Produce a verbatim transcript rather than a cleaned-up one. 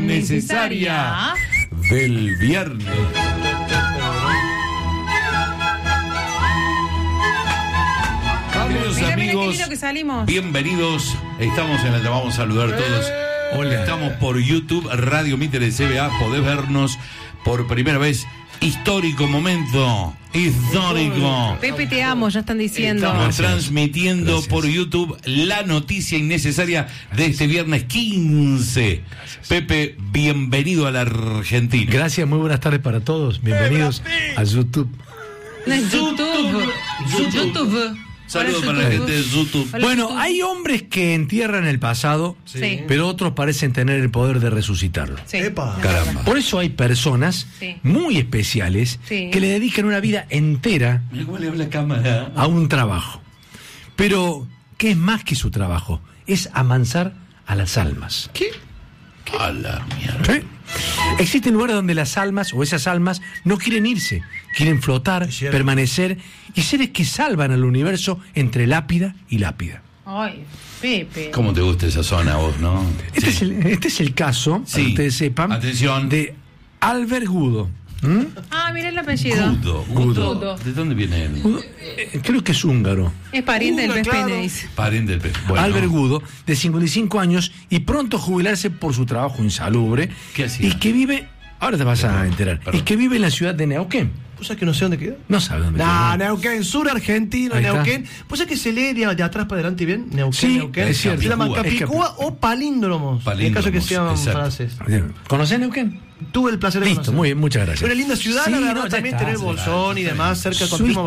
innecesaria del viernes. Queridos Mirá, amigos, mirá qué lindo que salimos. bienvenidos. Estamos en la, te vamos a saludar todos. Hola. Estamos por YouTube, Radio Mitre de C B A. Podés vernos por primera vez. Histórico momento. Histórico. Pepe, te amo, ya están diciendo. Estamos Gracias. transmitiendo Gracias. por YouTube la noticia innecesaria de este viernes quince. Pepe, bienvenido a la Argentina. Gracias, muy buenas tardes para todos. Bienvenidos a YouTube. No es YouTube. YouTube. YouTube. Saludos Hola, para la YouTube. gente de YouTube. Hola, Bueno, YouTube. hay hombres que entierran el pasado, Sí. pero otros parecen tener el poder de resucitarlo. Sí. Epa. Caramba. Por eso hay personas Sí. muy especiales Sí. que le dedican una vida entera Mira cómo le habla la cámara. a un trabajo. Pero, ¿qué es más que su trabajo? Es amansar a las almas. ¿Qué? A la mierda. ¿Sí? Existen lugares donde las almas o esas almas no quieren irse, quieren flotar, Es cierto. permanecer y seres que salvan al universo entre lápida y lápida. Ay, Pepe. ¿Cómo te gusta esa zona a vos, no? Este, Sí. es, el, este es el caso, para Sí. que ustedes sepan, Atención. de Albert Gudo. ¿Mm? Ah, mirá el apellido. Gudo. Gudo. Gudo. ¿De dónde viene él? Gudo, eh, creo que es húngaro. Es pariente del Una, pez claro. pene, dice. Pariente del pez. Bueno. Albert Gudo, de cincuenta y cinco años y pronto a jubilarse por su trabajo insalubre. ¿Qué hacía? Y que vive, ahora te vas a Perdón, enterar, perdón. y que vive en la ciudad de Neuquén. ¿Vos sabés que no sé dónde queda? No sabe dónde Nah, queda. Neuquén, sur argentino, Ahí está. Neuquén. ¿Vos sabés que se lee de, de atrás para adelante bien? Neuquén, Sí, Neuquén. es cierto. Se llaman Capicúa. Capicúa o palíndromos. En el caso que Palíndromos, sean exacto. frases. ¿Conocés Neuquén? Tuve el placer de Listo, conocer. muy bien, muchas gracias. Una linda ciudad, Sí, la no, verdad, ya también está, tener ya bolsón y demás, cerca Su con Primo